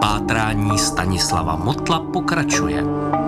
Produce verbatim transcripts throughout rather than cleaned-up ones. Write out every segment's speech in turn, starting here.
Pátrání Stanislava Motla pokračuje.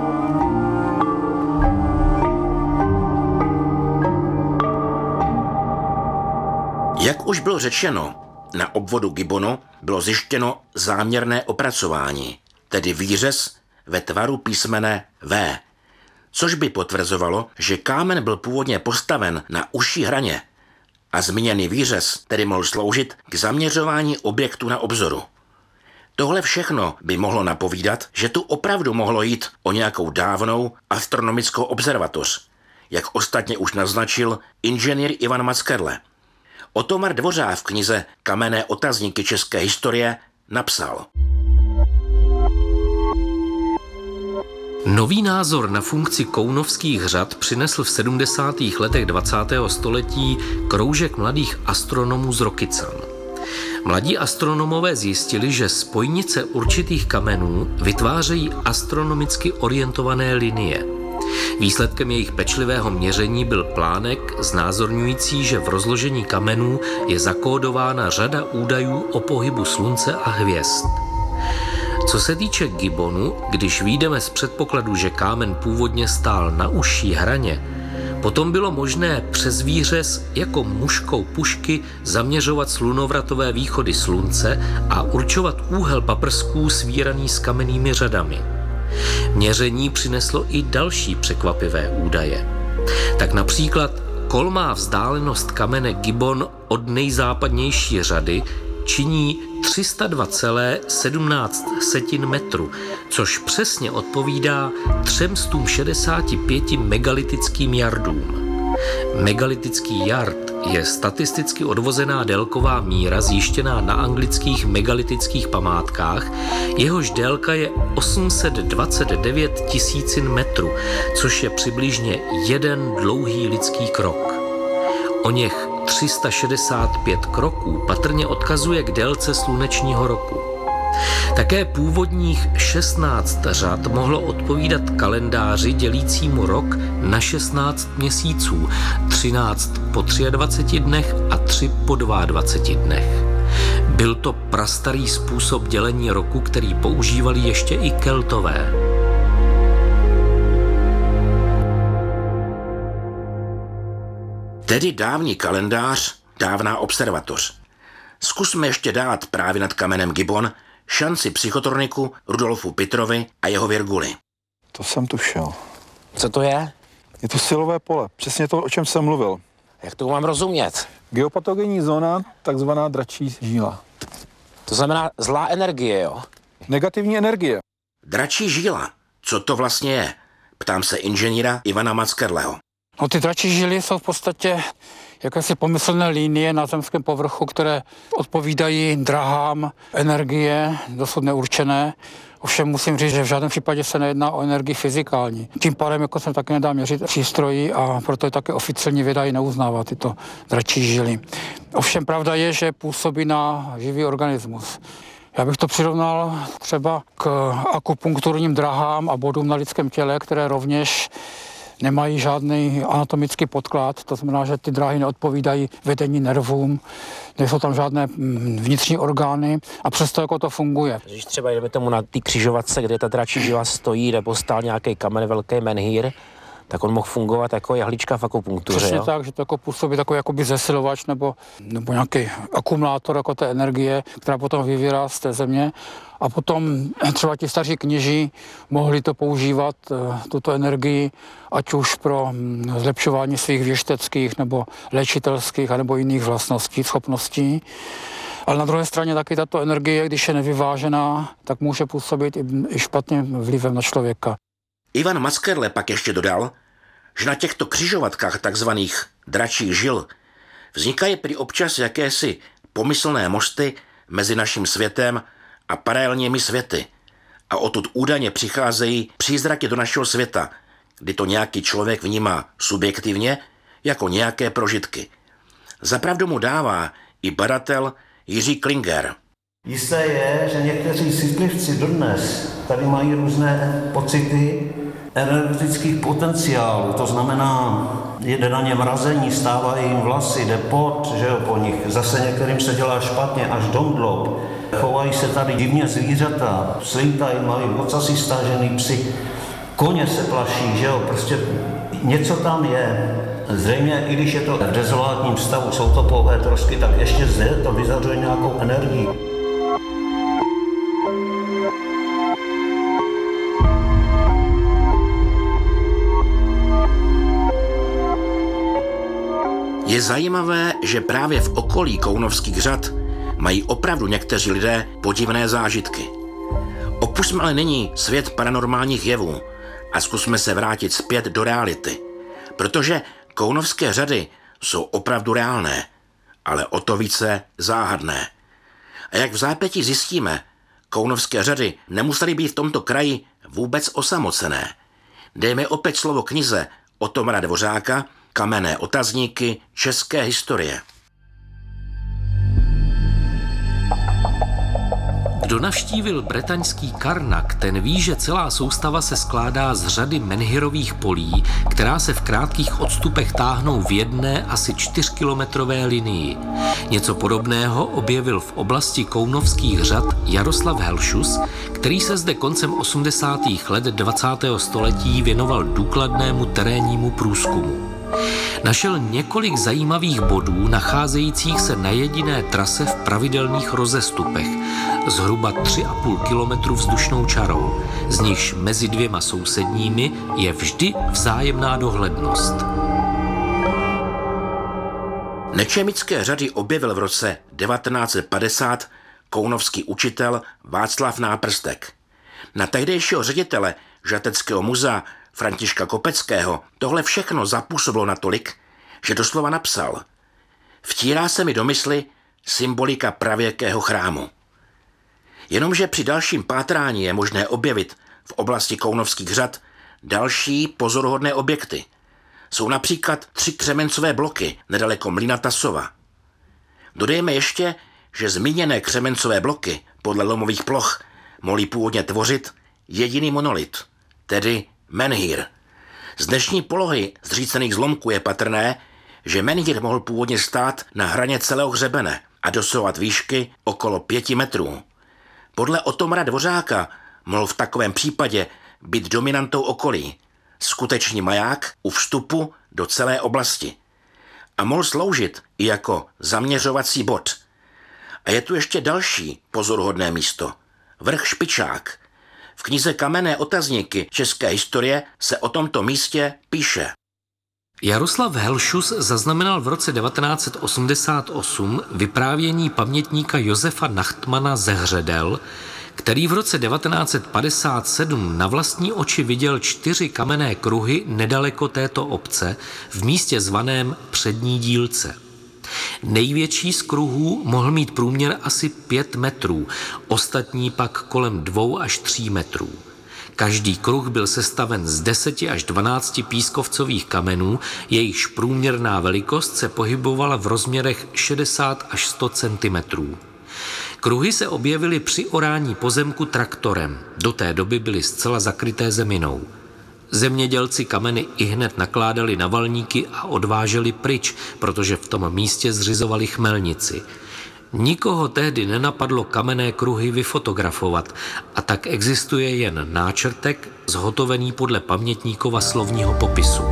Jak už bylo řečeno, na obvodu Gibbonu bylo zjištěno záměrné opracování, tedy výřez ve tvaru písmene V, což by potvrzovalo, že kámen byl původně postaven na užší hraně a zmíněný výřez tedy mohl sloužit k zaměřování objektu na obzoru. Tohle všechno by mohlo napovídat, že tu opravdu mohlo jít o nějakou dávnou astronomickou observatoř, jak ostatně už naznačil inženýr Ivan Mackerle. Otomar Dvořák v knize Kamenné otazníky české historie napsal: Nový názor na funkci kounovských řad přinesl v sedmdesátých letech dvacátého století kroužek mladých astronomů z Rokycan. Mladí astronomové zjistili, že spojnice určitých kamenů vytvářejí astronomicky orientované linie. Výsledkem jejich pečlivého měření byl plánek znázorňující, že v rozložení kamenů je zakódována řada údajů o pohybu slunce a hvězd. Co se týče Gibbonu, když vyjdeme z předpokladu, že kámen původně stál na užší hraně, potom bylo možné přes výřez jako muškou pušky zaměřovat slunovratové východy slunce a určovat úhel paprsků svíraný s kamennými řadami. Měření přineslo i další překvapivé údaje. Tak například kolmá vzdálenost kamene Gibbon od nejzápadnější řady činí tři sta dva celá sedmnáct metru, což přesně odpovídá tři sta šedesát pět megalitickým jardům. Megalitický jard je statisticky odvozená délková míra zjištěná na anglických megalitických památkách, jehož délka je osm set dvacet devět tisícin metrů, což je přibližně jeden dlouhý lidský krok. Oněch tři sta šedesát pět kroků patrně odkazuje k délce slunečního roku. Také původních šestnáct řad mohlo odpovídat kalendáři dělícímu rok na šestnáct měsíců, třináct po dvaceti třech dnech a tři po dvaceti dvou dnech. Byl to prastarý způsob dělení roku, který používali ještě i Keltové. Tedy dávný kalendář, dávná observatoř. Zkusme ještě dát právě nad kamenem Gibbon šanci psychotroniku Rudolfu Pitrovi a jeho Virguli. To jsem tušil. Co to je? Je to silové pole, přesně to, o čem jsem mluvil. Jak to mám rozumět? Geopatogenní zóna, takzvaná dračí žíla. To znamená zlá energie, jo? Negativní energie. Dračí žíla, co to vlastně je? Ptám se inženýra Ivana Mackerleho. No, ty dračí žily jsou v podstatě jakési pomyslné linie na zemském povrchu, které odpovídají drahám energie, dosud neurčené. Ovšem musím říct, že v žádném případě se nejedná o energii fyzikální. Tím pádem jako se taky nedá měřit přístroji a proto je také oficiální věda i neuznává tyto dračí žily. Ovšem pravda je, že působí na živý organismus. Já bych to přirovnal třeba k akupunkturním drahám a bodům na lidském těle, které rovněž nemají žádný anatomický podklad, to znamená, že ty dráhy neodpovídají vedení nervům, nejsou tam žádné vnitřní orgány a přesto jako to funguje. Když třeba jdeme tomu na té křižovatce, kde ta dračí žila stojí, nebo stál nějaký kamen, velký menhír, tak on mohl fungovat jako jehlička v akupunktuře. Přesně jo? tak, že to jako působí takový jakoby zesilovač nebo, nebo nějaký akumulátor jako té energie, která potom vyvírá z té země. A potom třeba ti staří kněží mohli to používat, tuto energii, ať už pro zlepšování svých věšteckých nebo léčitelských a nebo jiných vlastností, schopností. Ale na druhé straně taky tato energie, když je nevyvážená, tak může působit i špatným vlivem na člověka. Ivan Mackerle pak ještě dodal, že na těchto křižovatkách takzvaných dračích žil vznikají prý občas jakési pomyslné mosty mezi naším světem a paralelními světy a odtud údajně přicházejí přízraky do našeho světa, kdy to nějaký člověk vnímá subjektivně jako nějaké prožitky. Zapravdu mu dává i badatel Jiří Klinger. Jisté je, že někteří citlivci dodnes tady mají různé pocity energetických potenciálů, to znamená, jde na ně mrazení, stávají jim vlasy, jde pot, že jo, po nich. Zase některým se dělá špatně, až domdlob. Chovají se tady divně zvířata, slintají, mají ocasy stažený psy, koně se plaší, že jo, prostě něco tam je. Zřejmě, i když je to v dezolátním stavu, jsou to pouhé trosky, tak ještě zde to vyzařuje nějakou energii. Je zajímavé, že právě v okolí Kounovských Řad mají opravdu někteří lidé podivné zážitky. Opusťme ale nyní svět paranormálních jevů a zkusme se vrátit zpět do reality, protože Kounovské Řady jsou opravdu reálné, ale o to více záhadné. A jak v zápětí zjistíme, Kounovské Řady nemusely být v tomto kraji vůbec osamocené. Dejme opět slovo knize Otomara Dvořáka Kamenné otazníky české historie. Kdo navštívil bretaňský Karnak, ten ví, že celá soustava se skládá z řady menhirových polí, která se v krátkých odstupech táhnou v jedné asi čtyřkilometrové linii. Něco podobného objevil v oblasti Kounovských Řad Jaroslav Helšus, který se zde koncem osmdesátých let dvacátého století věnoval důkladnému terénnímu průzkumu. Našel několik zajímavých bodů nacházejících se na jediné trase v pravidelných rozestupech, zhruba tři a půl kilometru vzdušnou čarou, z nichž mezi dvěma sousedními je vždy vzájemná dohlednost. Nečemické Řady objevil v roce devatenáct set padesát kounovský učitel Václav Náprstek. Na tehdejšího ředitele Žateckého muzea Františka Kopeckého tohle všechno zapůsobilo natolik, že doslova napsal: vtírá se mi do mysli symbolika pravěkého chrámu. Jenomže při dalším pátrání je možné objevit v oblasti Kounovských Řad další pozoruhodné objekty. Jsou například tři křemencové bloky nedaleko mlýna Tasova. Dodejme ještě, že zmíněné křemencové bloky podle lomových ploch mohly původně tvořit jediný monolit, tedy menhír. Z dnešní polohy zřícených zlomků je patrné, že menhír mohl původně stát na hraně celého hřebene a dosahovat výšky okolo pěti metrů. Podle Otomara Dvořáka mohl v takovém případě být dominantou okolí, skutečný maják u vstupu do celé oblasti. A mohl sloužit i jako zaměřovací bod. A je tu ještě další pozoruhodné místo. Vrch Špičák. V knize Kamenné otazníky české historie se o tomto místě píše. Jaroslav Helšus zaznamenal v roce devatenáct set osmdesát osm vyprávění pamětníka Josefa Nachtmana ze Hředel, který v roce devatenáct set padesát sedm na vlastní oči viděl čtyři kamenné kruhy nedaleko této obce v místě zvaném Přední Dílce. Největší z kruhů mohl mít průměr asi pět metrů, ostatní pak kolem dvou až tří metrů. Každý kruh byl sestaven z deseti až dvanácti pískovcových kamenů, jejichž průměrná velikost se pohybovala v rozměrech šedesát až sto centimetrů. Kruhy se objevily při orání pozemku traktorem, do té doby byly zcela zakryté zeminou. Zemědělci kameny ihned nakládali na valníky a odváželi pryč, protože v tom místě zřizovali chmelnici. Nikoho tehdy nenapadlo kamenné kruhy vyfotografovat a tak existuje jen náčrtek zhotovený podle pamětníkova slovního popisu.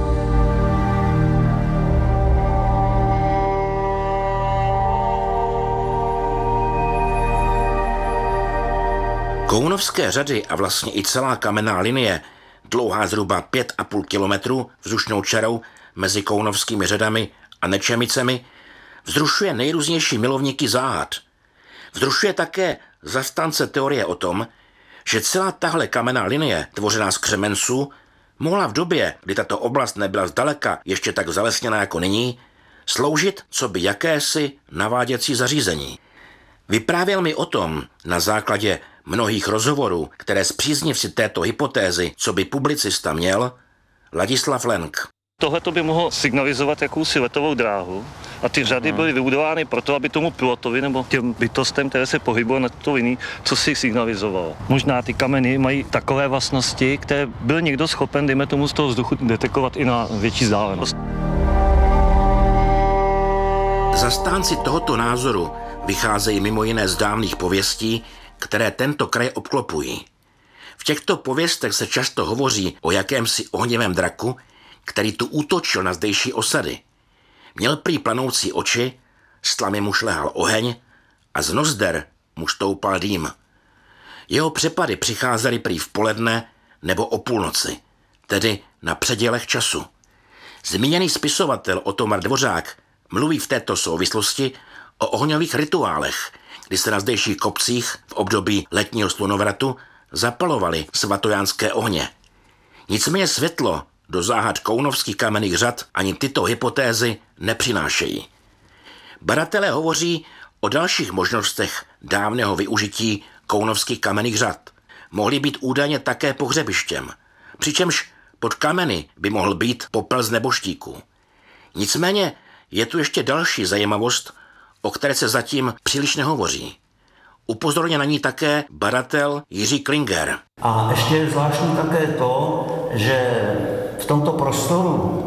Kounovské Řady a vlastně i celá kamenná linie, dlouhá zhruba pět a půl kilometru vzdušnou čarou mezi Kounovskými Řadami a Nečemicemi, vzrušuje nejrůznější milovníky záhad. Vzrušuje také zastánce teorie o tom, že celá tahle kamenná linie, tvořená z křemenců, mohla v době, kdy tato oblast nebyla zdaleka ještě tak zalesněná jako nyní, sloužit coby jakési naváděcí zařízení. Vyprávěl mi o tom na základě mnohých rozhovorů, které spříznivci této hypotézy coby publicista měl, Ladislav Lenk. Tohle by mohlo signalizovat jakousi letovou dráhu a ty řady byly vybudovány proto, aby tomu pilotovi nebo těm bytostem, které se pohybují na tuto linii, co si signalizovalo. Možná ty kameny mají takové vlastnosti, které byl někdo schopen, dejme tomu, z toho vzduchu detekovat i na větší vzdálenost. Zastánci tohoto názoru vycházejí mimo jiné z dávných pověstí, které tento kraj obklopují. V těchto pověstech se často hovoří o jakémsi ohnivém draku, který tu útočil na zdejší osady. Měl prý planoucí oči, z tlamy mu šlehal oheň a z nozder mu stoupal dým. Jeho přepady přicházely prý v poledne nebo o půlnoci, tedy na předělech času. Zmíněný spisovatel Otomar Dvořák mluví v této souvislosti o ohňových rituálech, kdy se na zdejších kopcích v období letního slunovratu zapalovaly svatojánské ohně. Nicméně světlo do záhad kounovských kamenných řad ani tyto hypotézy nepřinášejí. Badatelé hovoří o dalších možnostech dávného využití kounovských kamenných řad. Mohly být údajně také pohřebištěm, přičemž pod kameny by mohl být popel z neboštíků. Nicméně je tu ještě další zajímavost, o které se zatím příliš nehovoří. Upozorně na ní také badatel Jiří Klinger. A ještě je zvláštní také to, že v tomto prostoru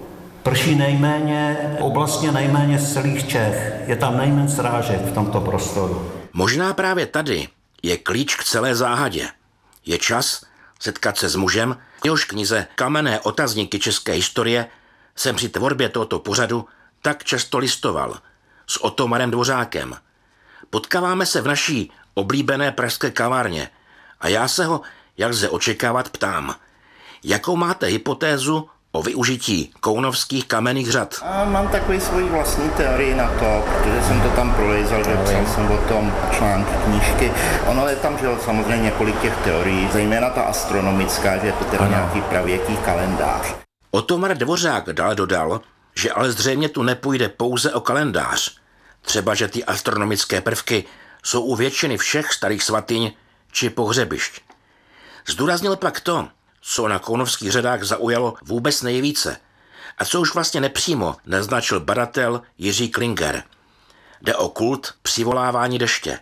prší nejméně, oblastně nejméně z celých Čech. Je tam nejméně srážek v tomto prostoru. Možná právě tady je klíč k celé záhadě. Je čas setkat se s mužem, jehož knize Kamenné otazníky české historie jsem při tvorbě tohoto pořadu tak často listoval, s Otomarem Dvořákem. Potkáváme se v naší oblíbené pražské kavárně a já se ho, jak lze očekávat, ptám. Jakou máte hypotézu o využití kounovských kamenných řad? A mám takový svoji vlastní teorii na to, protože jsem to tam prolejzal, že psal jsem o tom články, knížky. Ono je tam, že samozřejmě několik těch teorií, zejména ta astronomická, že je to teda nějaký pravěký kalendář. Otomar Dvořák dále dodal, že ale zřejmě tu nepůjde pouze o kalendář. Třeba, že ty astronomické prvky jsou u většiny všech starých svatyň či pohřebišť. Zdůraznil pak to, co na kounovských řadách zaujalo vůbec nejvíce a co už vlastně nepřímo naznačil badatel Jiří Klinger. Jde o kult přivolávání deště.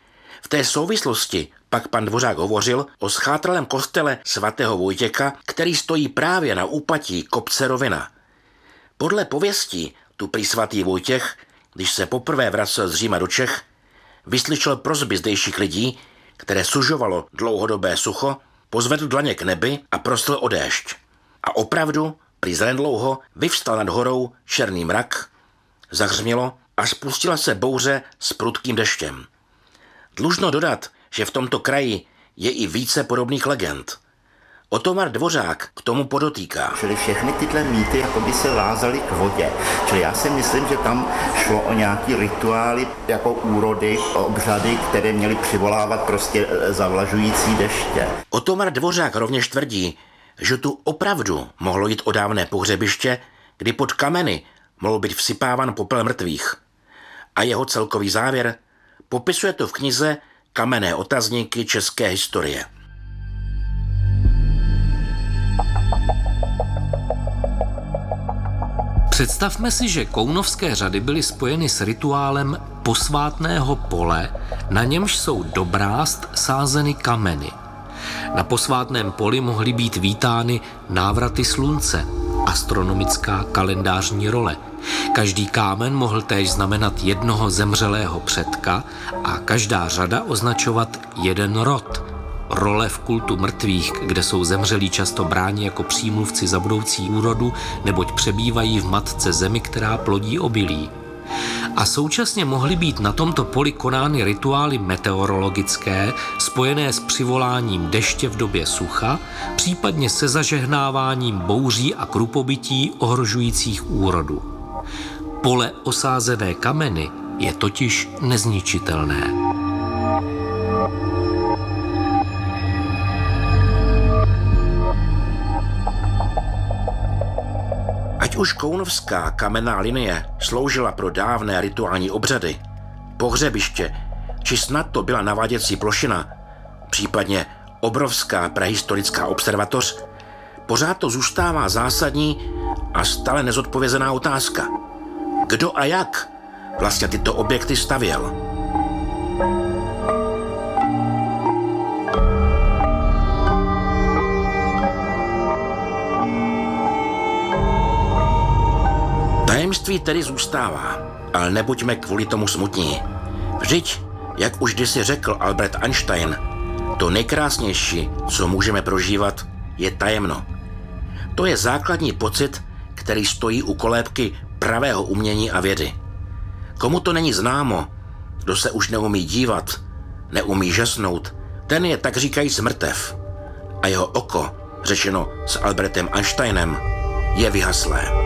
V té souvislosti pak pan Dvořák hovořil o schátralém kostele svatého Vojtěcha, který stojí právě na úpatí kopce Rovina. Podle pověstí tu prý svatý Vojtěch, když se poprvé vracel z Říma do Čech, vyslyšel prosby zdejších lidí, které sužovalo dlouhodobé sucho, pozvedl dlaně k nebi a prosil o déšť. A opravdu, prý zanedlouho, vyvstal nad horou černý mrak, zahřmělo a spustila se bouře s prudkým deštěm. Dlužno dodat, že v tomto kraji je i více podobných legend. Otomar Dvořák k tomu podotýká. Čili všechny tyhle mýty jako by se vázaly k vodě. Čili já si myslím, že tam šlo o nějaký rituály jako úrody, obřady, které měly přivolávat prostě zavlažující deště. Otomar Dvořák rovněž tvrdí, že tu opravdu mohlo jít o dávné pohřebiště, kdy pod kameny mohl být vsypávan popel mrtvých. A jeho celkový závěr popisuje to v knize Kamenné otazníky české historie. Představme si, že kounovské řady byly spojeny s rituálem posvátného pole, na němž jsou do brázd sázeny kameny. Na posvátném poli mohly být vítány návraty slunce, astronomická kalendářní role. Každý kámen mohl též znamenat jednoho zemřelého předka a každá řada označovat jeden rod. Role v kultu mrtvých, kde jsou zemřelí často bráni jako přímluvci za budoucí úrodu, neboť přebývají v matce zemi, která plodí obilí. A současně mohly být na tomto poli konány rituály meteorologické, spojené s přivoláním deště v době sucha, případně se zažehnáváním bouří a krupobytí ohrožujících úrodu. Pole osázené kameny je totiž nezničitelné. Ať už kounovská kamenná linie sloužila pro dávné rituální obřady, pohřebiště, či snad to byla naváděcí plošina, případně obrovská prehistorická observatoř, pořád to zůstává zásadní a stále nezodpovězená otázka. Kdo a jak vlastně tyto objekty stavěl? Tajemství tedy zůstává, ale nebuďme kvůli tomu smutní. Vždyť, jak už kdysi řekl Albert Einstein, to nejkrásnější, co můžeme prožívat, je tajemno. To je základní pocit, který stojí u kolébky pravého umění a vědy. Komu to není známo, kdo se už neumí dívat, neumí žasnout, ten je tak říkajíc mrtev. A jeho oko, řečeno s Albertem Einsteinem, je vyhaslé.